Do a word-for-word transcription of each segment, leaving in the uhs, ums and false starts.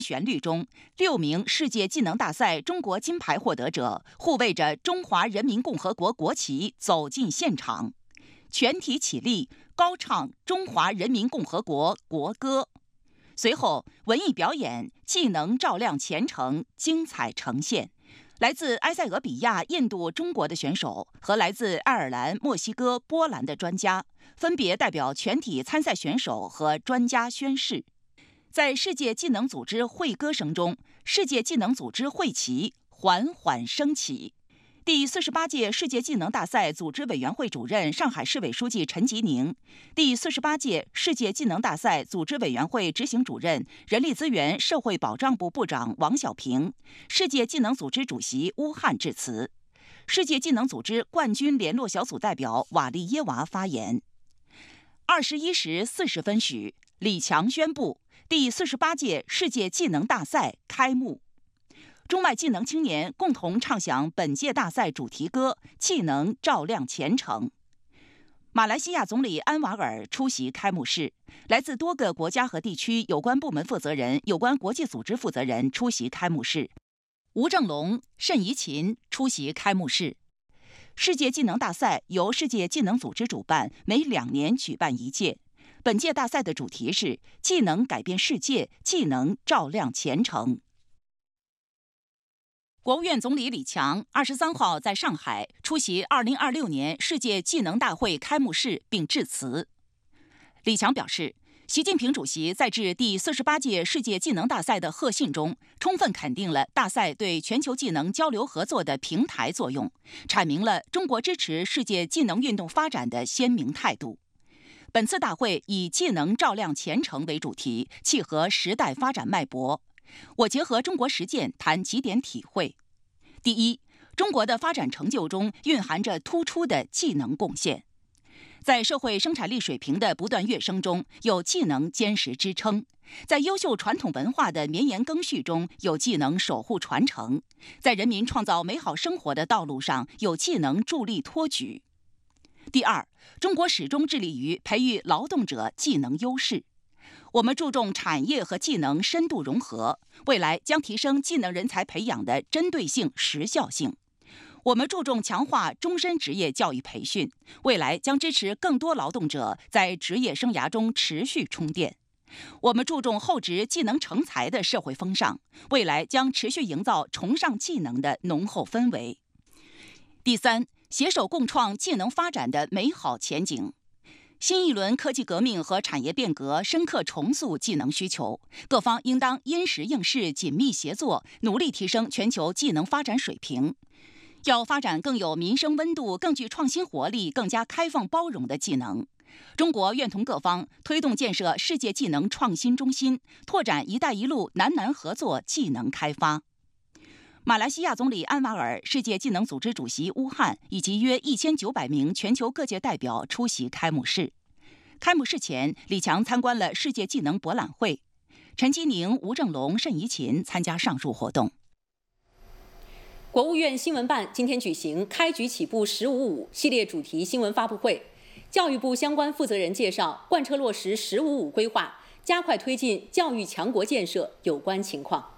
旋律中，六名世界技能大赛中国金牌获得者护卫着中华人民共和国国旗走进现场，全体起立，高唱中华人民共和国国歌。随后，文艺表演、技能照亮前程精彩呈现。来自埃塞俄比亚、印度、中国的选手和来自爱尔兰、墨西哥、波兰的专家，分别代表全体参赛选手和专家宣誓。在世界技能组织会歌声中，世界技能组织会旗缓缓升起。第四十八届世界技能大赛组织委员会主任、上海市委书记陈吉宁，第四十八届世界技能大赛组织委员会执行主任、人力资源社会保障部部长王小平，世界技能组织主席乌汉致辞。世界技能组织冠军联络小组代表瓦利耶娃发言。二十一时四十分许，李强宣布第四十八届世界技能大赛开幕。中外技能青年共同唱响本届大赛主题歌《技能照亮前程》。马来西亚总理安瓦尔出席开幕式，来自多个国家和地区有关部门负责人、有关国际组织负责人出席开幕式。吴正龙、谌怡琴出席开幕式。世界技能大赛由世界技能组织主办，每两年举办一届。本届大赛的主题是“技能改变世界，技能照亮前程”。国务院总理李强二十三号在上海出席二零二六年世界技能大会开幕式并致辞。李强表示，习近平主席在致第四十八届世界技能大赛的贺信中，充分肯定了大赛对全球技能交流合作的平台作用，阐明了中国支持世界技能运动发展的鲜明态度。本次大会以“技能照亮前程”为主题，契合时代发展脉搏。我结合中国实践谈几点体会。第一，中国的发展成就中蕴含着突出的技能贡献。在社会生产力水平的不断跃升中，有技能坚实支撑；在优秀传统文化的绵延更续中，有技能守护传承；在人民创造美好生活的道路上，有技能助力托举。第二，中国始终致力于培育劳动者技能优势。我们注重产业和技能深度融合，未来将提升技能人才培养的针对性、时效性。我们注重强化终身职业教育培训，未来将支持更多劳动者在职业生涯中持续充电。我们注重厚植技能成才的社会风尚，未来将持续营造崇尚技能的浓厚氛围。第三，携手共创技能发展的美好前景。新一轮科技革命和产业变革深刻重塑技能需求，各方应当因时应势紧密协作，努力提升全球技能发展水平。要发展更有民生温度、更具创新活力、更加开放包容的技能。中国愿同各方推动建设世界技能创新中心，拓展“一带一路”南南合作技能开发。马来西亚总理安瓦尔、世界技能组织主席乌汉以及约一千九百名全球各界代表出席开幕式。开幕式前，李强参观了世界技能博览会。陈吉宁、吴正龙、谌怡琴参加上述活动。 国务院新闻办今天举行“开局起步十五五”系列主题新闻发布会，教育部相关负责人介绍贯彻落实“十五五”规划，加快推进教育强国建设有关情况。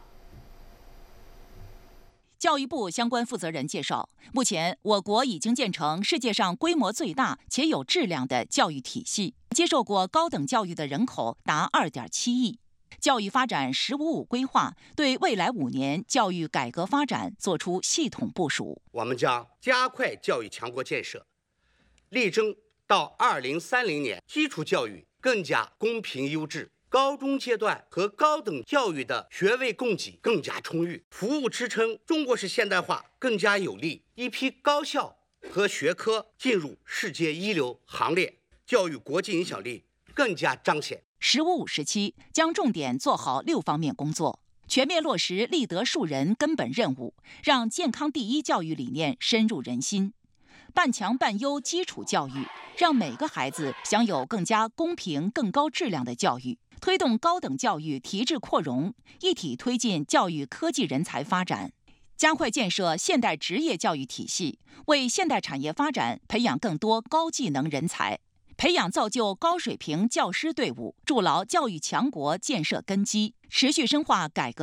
教育部相关负责人介绍，目前我国已经建成世界上规模最大且有质量的教育体系，接受过高等教育的人口达 二点七亿。教育发展“十五五”规划对未来五年教育改革发展作出系统部署。 我们将加快教育强国建设，力争到二零三零年，基础教育更加公平优质。高中阶段和高等教育的学位供给更加充裕，服务支撑中国式现代化更加有力，一批高校和学科进入世界一流行列，教育国际影响力更加彰显。 十五五时期将重点做好六方面工作，全面落实立德树人根本任务，让健康第一教育理念深入人心。半强半优基础教育，让每个孩子享有更加公平、更高质量的教育。推动高等教育提质扩容，一体推进教育科技人才发展，加快建设现代职业教育体系，为现代产业发展培养更多高技能人才，培培养造就高水平教师队伍，筑牢教育强国建设根基，持续深化改革